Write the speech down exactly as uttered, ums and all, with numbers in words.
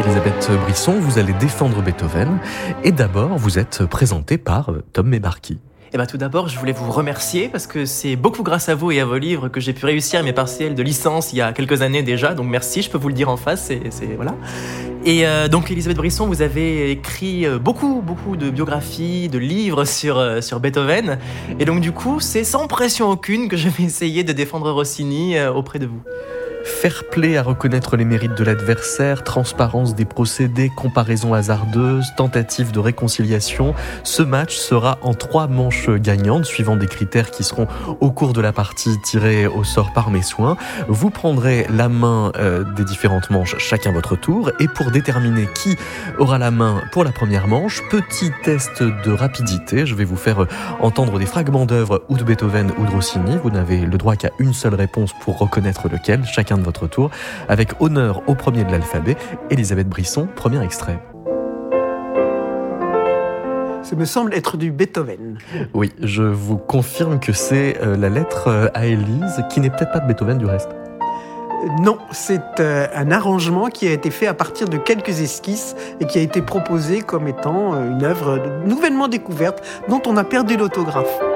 Elisabeth Brisson, vous allez défendre Beethoven. Et d'abord, vous êtes présentée par Tom Mebarki. Eh ben, tout d'abord, je voulais vous remercier parce que c'est beaucoup grâce à vous et à vos livres que j'ai pu réussir mes partiels de licence il y a quelques années déjà. Donc merci, je peux vous le dire en face. C'est, c'est, voilà. Et euh, donc, Elisabeth Brisson, vous avez écrit beaucoup, beaucoup de biographies, de livres sur, euh, sur Beethoven. Et donc, du coup, c'est sans pression aucune que je vais essayer de défendre Rossini euh, auprès de vous. Fair play à reconnaître les mérites de l'adversaire, transparence des procédés, comparaison hasardeuse, tentative de réconciliation. Ce match sera en trois manches gagnantes, suivant des critères qui seront au cours de la partie tirés au sort par mes soins. Vous prendrez la main euh, des différentes manches, chacun votre tour, et pour déterminer qui aura la main pour la première manche, petit test de rapidité. Je vais vous faire entendre des fragments d'œuvres ou de Beethoven ou de Rossini. Vous n'avez le droit qu'à une seule réponse pour reconnaître lequel, chacun de votre tour, avec honneur au premier de l'alphabet. Elisabeth Brisson, premier extrait. Ça me semble être du Beethoven. Oui, je vous confirme que c'est euh, la lettre euh, à Élise, qui n'est peut-être pas de Beethoven du reste. Non, c'est euh, un arrangement qui a été fait à partir de quelques esquisses et qui a été proposé comme étant euh, une œuvre nouvellement découverte dont on a perdu l'autographe.